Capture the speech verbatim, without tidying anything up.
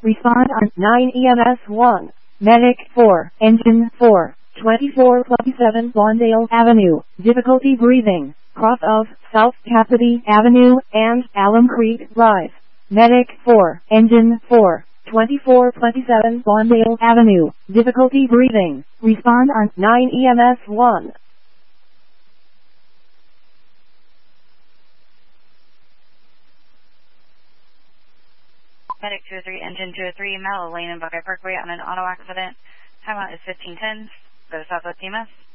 Respond on nine E M S one. Medic four. Engine four. twenty-four twenty-seven Lawndale Avenue. Difficulty breathing. Cross of South Cassidy Avenue and Alum Creek Drive. Medic four. Engine four. twenty-four twenty-seven Lawndale Avenue. Difficulty breathing. Respond on nine E M S one. Medic two oh three, Engine two oh three, Mallow Lane and Buckeye Parkway on an auto accident. Timeout is fifteen ten. Go to Southwest E M S.